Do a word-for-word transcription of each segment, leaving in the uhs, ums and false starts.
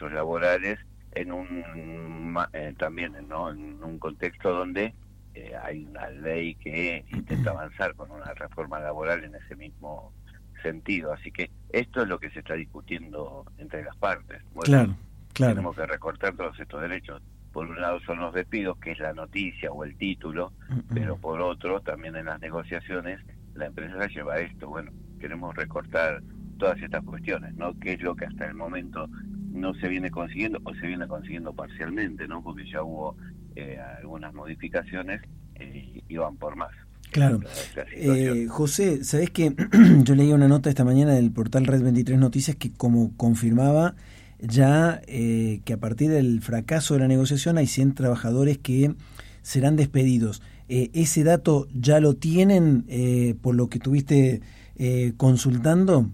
derechos laborales en un eh, también ¿no? en un contexto donde eh, hay una ley que intenta avanzar con una reforma laboral en ese mismo sentido. Así que esto es lo que se está discutiendo entre las partes. Bueno, claro, claro. Tenemos que recortar todos estos derechos. Por un lado son los despidos, que es la noticia o el título, uh-uh. pero por otro, también en las negociaciones, la empresa lleva esto. Bueno, queremos recortar todas estas cuestiones, ¿no? Que es lo que hasta el momento no se viene consiguiendo, o se viene consiguiendo parcialmente, ¿no? Porque ya hubo eh, algunas modificaciones eh, y van por más. Claro. Eh, José, ¿sabés que yo leí una nota esta mañana del portal Red veintitrés Noticias que como confirmaba ya eh, que a partir del fracaso de la negociación hay cien trabajadores que serán despedidos? Eh, ¿Ese dato ya lo tienen eh, por lo que estuviste eh, consultando?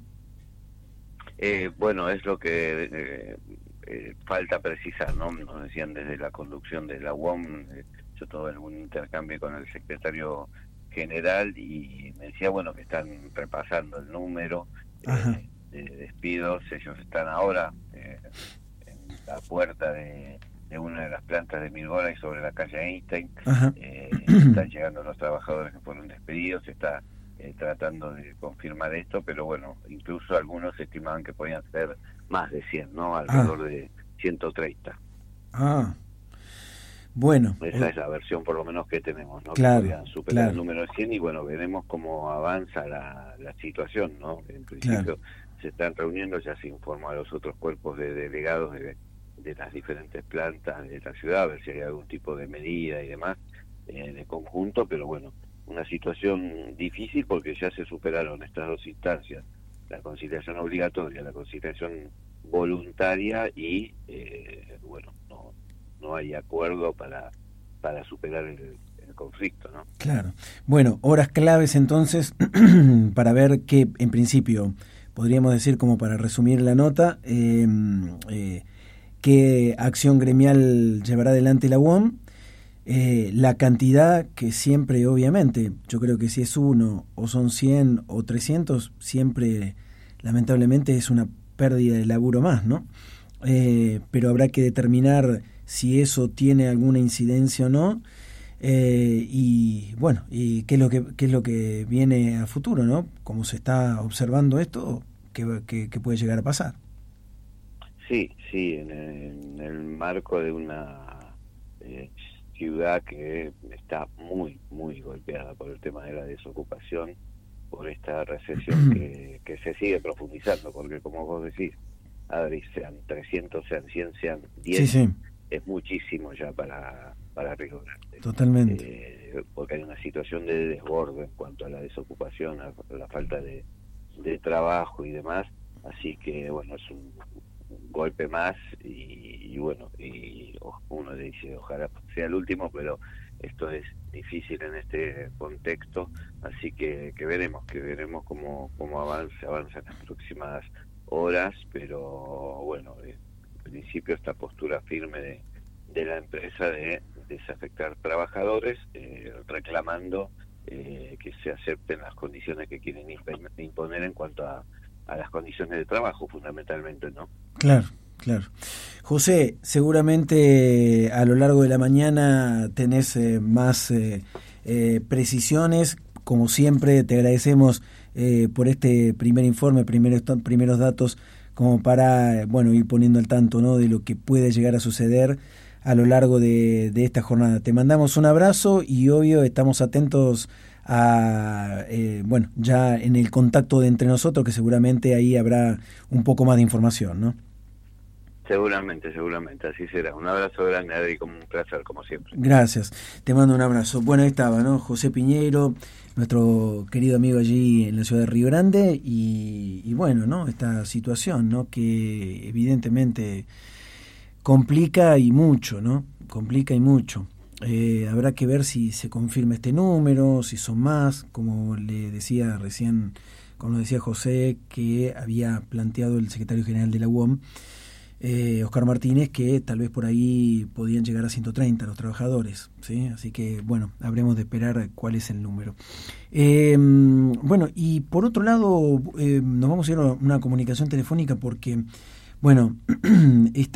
Eh, bueno, es lo que eh, eh, falta precisar, ¿no? Nos decían desde la conducción de la U O M, eh, yo tuve algún intercambio con el secretario general y me decía, bueno, que están repasando el número eh, de despidos. Ellos están ahora eh, en la puerta de, de una de las plantas de Mirgola y sobre la calle Einstein. Eh, están llegando los trabajadores que fueron despedidos, se está eh, tratando de confirmar esto, pero bueno, incluso algunos estimaban que podían ser más de cien, ¿no? Alrededor ah. de ciento treinta. Ah. Bueno, esa es la versión por lo menos que tenemos, ¿no? Claro, que podían superar claro. el número de cien y bueno, veremos cómo avanza la, la situación, ¿no? En principio claro. se están reuniendo, ya se informó a los otros cuerpos de delegados de, de las diferentes plantas de la ciudad, a ver si hay algún tipo de medida y demás eh, de conjunto, pero bueno, una situación difícil porque ya se superaron estas dos instancias, la conciliación obligatoria, la conciliación voluntaria y eh, bueno, no no hay acuerdo para para superar el, el conflicto, ¿no? Claro. Bueno, horas claves entonces para ver qué, en principio, podríamos decir como para resumir la nota, eh, eh, qué acción gremial llevará adelante la U O M, eh, la cantidad que siempre, obviamente, yo creo que si es uno o son cien o trescientos, siempre, lamentablemente, es una pérdida de laburo más, ¿no? Eh, pero habrá que determinar si eso tiene alguna incidencia o no, eh, y bueno, y qué es lo que qué es lo que viene a futuro, ¿no? Como se está observando esto, qué, qué, qué puede llegar a pasar. Sí, sí, en el, en el marco de una eh, ciudad que está muy, muy golpeada por el tema de la desocupación, por esta recesión que, que se sigue profundizando, porque como vos decís, Adri, sean trescientos, sean cien, sean diez, sí, sí. es muchísimo ya para, para Río Grande. Totalmente. Eh, porque hay una situación de desborde en cuanto a la desocupación, a la falta de, de trabajo y demás, así que bueno, es un, un golpe más y, y bueno, y uno dice, ojalá sea el último, pero esto es difícil en este contexto, así que, que veremos, que veremos cómo, cómo avanza, avanza en las próximas horas, pero bueno, en principio esta postura firme de, de la empresa de desafectar trabajadores, eh, reclamando eh, que se acepten las condiciones que quieren imponer en cuanto a, a las condiciones de trabajo, fundamentalmente, ¿no? Claro, claro. José, seguramente a lo largo de la mañana tenés eh, más eh, eh, precisiones. Como siempre, te agradecemos eh, por este primer informe, primeros, primeros datos, como para bueno ir poniendo al tanto, ¿no?, de lo que puede llegar a suceder a lo largo de, de esta jornada. Te mandamos un abrazo y obvio estamos atentos a eh, bueno ya en el contacto de entre nosotros, que seguramente ahí habrá un poco más de información, ¿no? Seguramente, seguramente, así será. Un abrazo grande, Adri, como un placer, como siempre. Gracias, te mando un abrazo. Bueno, ahí estaba, ¿no? José Piñeiro, nuestro querido amigo allí en la ciudad de Río Grande, y, y bueno, ¿no? Esta situación, ¿no?, que evidentemente complica y mucho, ¿no? Complica y mucho. Eh, habrá que ver si se confirma este número, si son más, como le decía recién, como decía José, que había planteado el secretario general de la U O M, Eh, Oscar Martínez, que tal vez por ahí podían llegar a ciento treinta los trabajadores, ¿sí? Así que, bueno, habremos de esperar cuál es el número. Eh, bueno, y por otro lado, eh, nos vamos a ir a una comunicación telefónica porque, bueno, está